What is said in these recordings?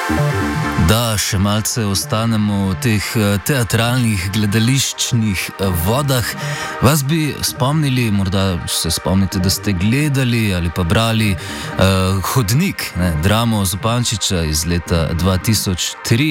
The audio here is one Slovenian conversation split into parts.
Da še malce ostanemo v teh teatralnih, gledališčnih vodah, vas bi spomnili, morda se spomnite, da ste gledali ali pa brali Hodnik, dramo Zupančiča iz leta 2003.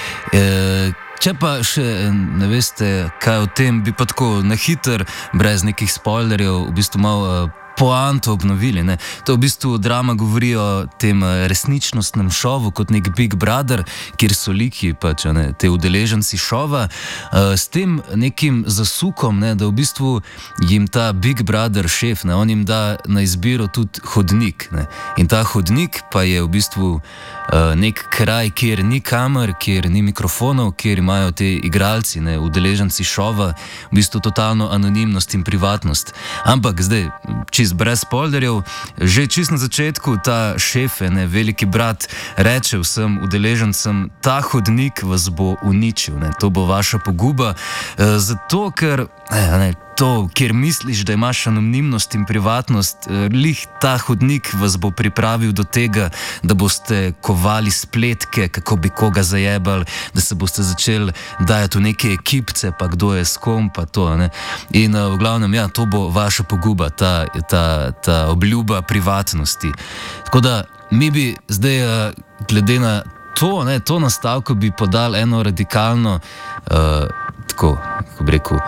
Če pa še ne veste, kaj o tem, bi pa tako na hiter, brez nekih spoilerjev, v bistvu malo poanto obnovili. Ne? To v bistvu drama govori o tem resničnostnem šovu kot nek Big Brother, kjer so liki, pač, ne, te udeleženci šova, s tem nekim zasukom, ne, da v bistvu jim ta Big Brother šef, ne, on jim da na izbiro tudi hodnik. Ne? In ta hodnik pa je v bistvu nek kraj, kjer ni kamer, kjer ni mikrofonov, kjer imajo te igralci, ne, udeleženci šova, v bistvu totalno anonimnost in privatnost. Ampak zdaj, brez spoilerjev, že čist na začetku ta šef, ne, veliki brat, reče vsem udeležencem, ta hodnik vas bo uničil, ne, to bo vaša poguba, zato ker kjer misliš, da imaš anonimnost in privatnost, lih ta hodnik vas bo pripravil do tega, da boste kovali spletke, kako bi koga zajebali, da se boste začeli dajati v neke ekipce, pa kdo je s kom, pa to. Ne? In v glavnem, ja, to bo vaša poguba, ta obljuba privatnosti. Tako da mi bi zdaj, glede na to, ne, to nastavko bi podal eno radikalno, tako, kako bi rekel,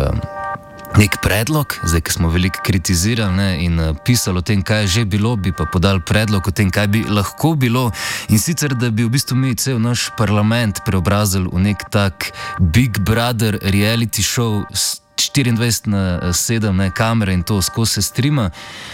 nek predlog, zdaj, ki smo veliko kritizirali, ne, in pisali o tem, kaj je že bilo, bi pa podal predlog o tem, kaj bi lahko bilo, in sicer, da bi v bistvu mi cel naš parlament preobrazili v nek tak Big Brother reality show s 24/7, ne, kamere in to skozi se streama.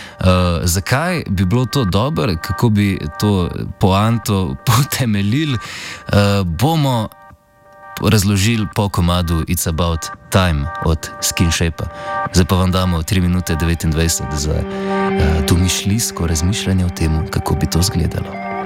Zakaj bi bilo to dobro, kako bi to poanto potemeljili, bomo razložili po komadu It's About Time od Skin Shape. Zdaj pa vam damo 3 minute 29 za domišljijsko razmišljanje o tem, kako bi to izgledalo.